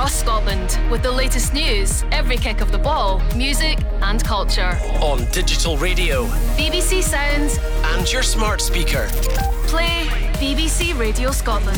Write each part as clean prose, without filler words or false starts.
across Scotland with the latest news, every kick of the ball, music and culture. On digital radio, BBC Sounds and your smart speaker. Play BBC Radio Scotland.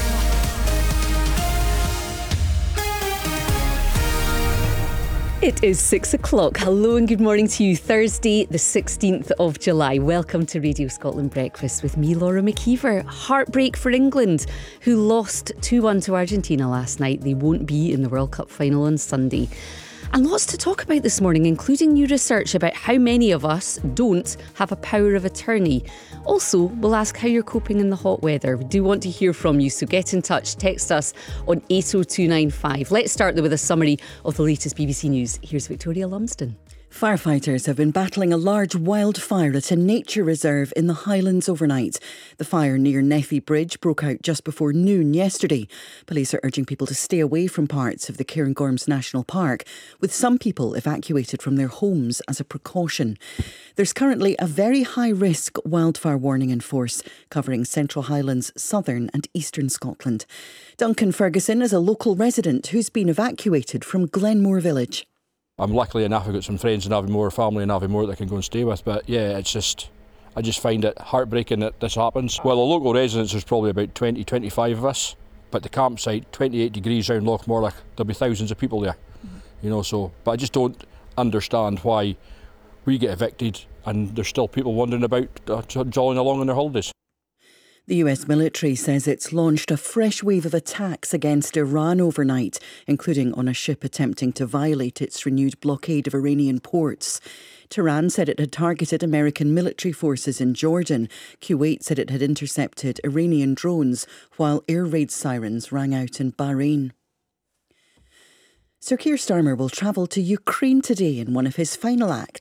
It is 6 o'clock. Hello and good morning to you. Thursday, the 16th of July. Welcome to Radio Scotland Breakfast with me, Laura McKeever. Heartbreak for England, who lost 2-1 to Argentina last night. They won't be in the World Cup final on Sunday. And lots to talk about this morning, including new research about how many of us don't have a power of attorney. Also, we'll ask how you're coping in the hot weather. We do want to hear from you, so get in touch. Text us on 80295. Let's start with a summary of the latest BBC News. Here's Victoria Lumsden. Firefighters have been battling a large wildfire at a nature reserve in the Highlands overnight. The fire near Neffy Bridge broke out just before noon yesterday. Police are urging people to stay away from parts of the Cairngorms National Park, with some people evacuated from their homes as a precaution. There's currently a very high-risk wildfire warning in force, covering Central Highlands, southern and eastern Scotland. Duncan Ferguson is a local resident who's been evacuated from Glenmore Village. I'm lucky enough I've got some friends in Aviemore, family in Aviemore that I can go and stay with, but yeah, I just find it heartbreaking that this happens. Well, the local residents, there's probably about 20-25 of us, but the campsite, 28 degrees round Lochmorlich, there'll be thousands of people there, but I just don't understand why we get evicted and there's still people wandering about jolling along on their holidays. The US military says it's launched a fresh wave of attacks against Iran overnight, including on a ship attempting to violate its renewed blockade of Iranian ports. Tehran said it had targeted American military forces in Jordan. Kuwait said it had intercepted Iranian drones, while air raid sirens rang out in Bahrain. Sir Keir Starmer will travel to Ukraine today in one of his final acts.